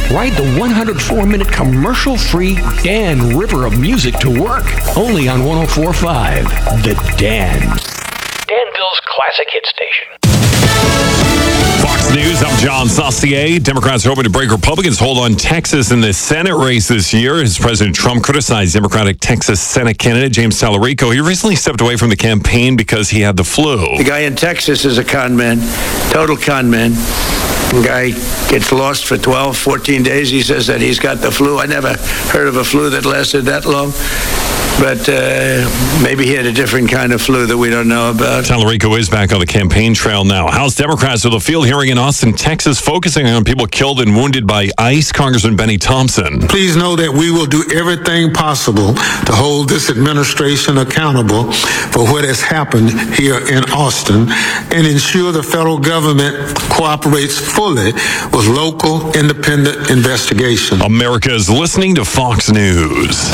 Ride the 104-minute commercial-free Dan River of music to work. Only on 104.5, The Dan. Danville's classic hit station. Fox News, I'm John Saucier. Democrats are hoping to break Republicans' hold on Texas in the Senate race this year as President Trump criticized Democratic Texas Senate candidate James Tallarico. He recently stepped away from the campaign because he had the flu. The guy in Texas is a con man, total con man. The guy gets lost for 12, 14 days. He says that he's got the flu. I never heard of a flu that lasted that long. But maybe he had a different kind of flu that we don't know about. Tallarico is back on the campaign trail now. House Democrats with a field hearing in Austin, Texas, focusing on people killed and wounded by ICE. Congressman Benny Thompson. Please know that we will do everything possible to hold this administration accountable for what has happened here in Austin and ensure the federal government cooperates fully with local independent investigation. America is listening to Fox News.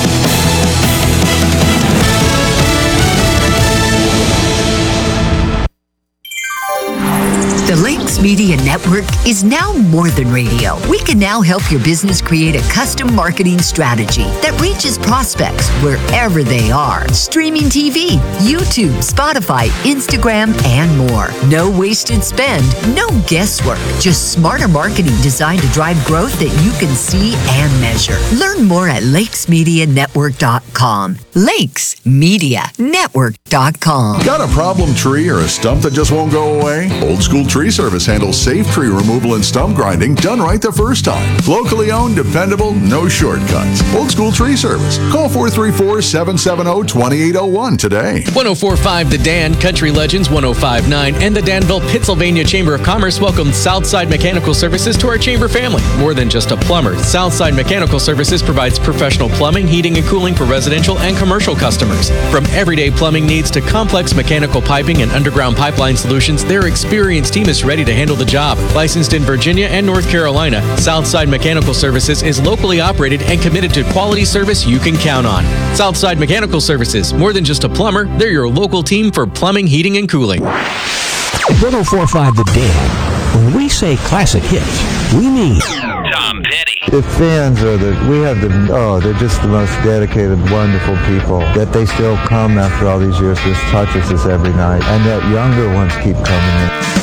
The Lakes Media Network is now more than radio. We can now help your business create a custom marketing strategy that reaches prospects wherever they are. Streaming TV, YouTube, Spotify, Instagram, and more. No wasted spend, no guesswork. Just smarter marketing designed to drive growth that you can see and measure. Learn more at lakesmedianetwork.com. lakesmedianetwork.com. Got a problem tree or a stump that just won't go away? Old School Tree Service handles safe tree removal and stump grinding done right the first time. Locally owned, dependable, no shortcuts. Old School Tree Service. Call 434-770-2801 today. 104.5 The Dan, Country Legends 105.9, and the Danville, Pennsylvania Chamber of Commerce welcome Southside Mechanical Services to our chamber family. More than just a plumber, Southside Mechanical Services provides professional plumbing, heating, and cooling for residential and commercial customers. From everyday plumbing needs to complex mechanical piping and underground pipeline solutions, their experienced team is ready to handle the job. Licensed in Virginia and North Carolina, Southside Mechanical Services is locally operated and committed to quality service you can count on. Southside Mechanical Services, more than just a plumber, they're your local team for plumbing, heating, and cooling. 104.5 The Dan. When we say classic hits, we mean Tom Petty. The fans they're just the most dedicated, wonderful people, that they still come after all these years to touch us every night, and that younger ones keep coming in.